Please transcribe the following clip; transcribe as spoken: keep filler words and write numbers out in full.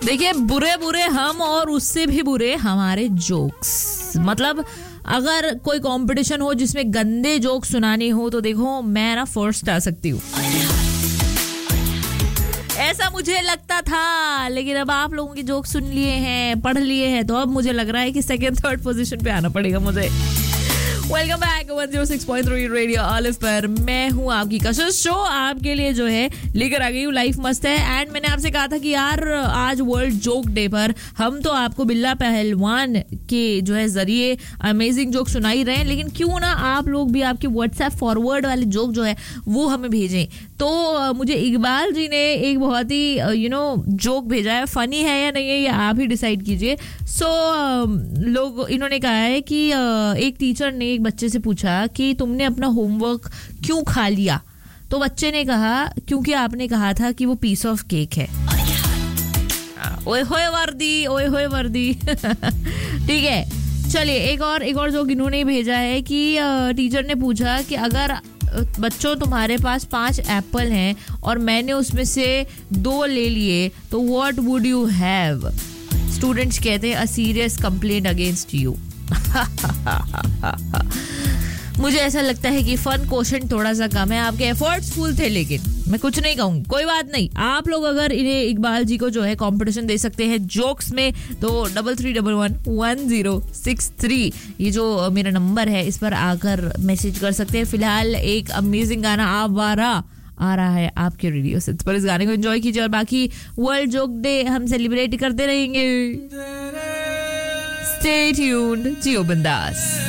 देखिए, बुरे बुरे हम और उससे भी बुरे हमारे जोक्स। मतलब अगर कोई कंपटीशन हो जिसमें गंदे जोक सुनाने हो तो देखो मैं ना फर्स्ट आ सकती हूँ, ऐसा मुझे लगता था। लेकिन अब आप लोगों के जोक सुन लिए हैं, पढ़ लिए हैं, तो अब मुझे लग रहा है कि सेकंड थर्ड पोजीशन पे आना पड़ेगा मुझे। Welcome back one zero six point three radio olive पर। मैं हूँ आपकी कशिश, शो आपके लिए जो है लेकर आ गई हूँ। लाइफ मस्त है। एंड मैंने आपसे कहा था कि यार आज वर्ल्ड जोक डे पर हम तो आपको बिल्ला पहलवान के जो है जरिए अमेजिंग जोक सुना ही रहे हैं, लेकिन क्यों ना आप लोग भी आपके व्हाट्सएप फॉरवर्ड वाले जोक जो है वो हमें भेजें। तो uh, मुझे इकबाल जी ने एक बहुत ही यू नो जोक भेजा है। फनी है या नहीं है ये आप ही डिसाइड कीजिए। सो so, uh, लोग इन्होंने कहा है कि uh, एक टीचर ने एक बच्चे से पूछा कि तुमने अपना होमवर्क क्यों खा लिया, तो बच्चे ने कहा क्योंकि आपने कहा था कि वो पीस ऑफ केक है। ओए होए वर्दी, ओए होए वर्दी। ठीक है, चलिए एक और एक और जोक इन्होंने भेजा है कि टीचर ने पूछा कि अगर बच्चों तुम्हारे पास पांच एप्पल हैं और मैंने उसमें से दो ले लिए तो what would you have. Students कहते हैं a serious complaint against you. मुझे ऐसा लगता है कि फन क्वेश्चन थोड़ा सा कम है, आपके एफर्ट्स फुल थे, लेकिन मैं कुछ नहीं कहूंगी, कोई बात नहीं। आप लोग अगर इन्हें इकबाल जी को जो है कंपटीशन दे सकते हैं जोक्स में तो double three double one one zero six three ये जो मेरा नंबर है इस पर आकर मैसेज कर सकते हैं। फिलहाल एक अमेजिंग गाना आवारा आ रहा है आपके रेडियो से, पर इस गाने को एंजॉय कीजिए और बाकी वर्ल्ड जोक डे हम सेलिब्रेट करते रहेंगे। स्टे ट्यून्ड, जियो बिंदास।